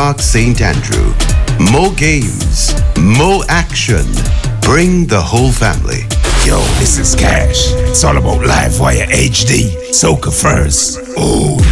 Park St. Andrew. More games, more action. Bring the whole family. Yo, this is Cash. It's all about Livewire HD. Soca first. Oh.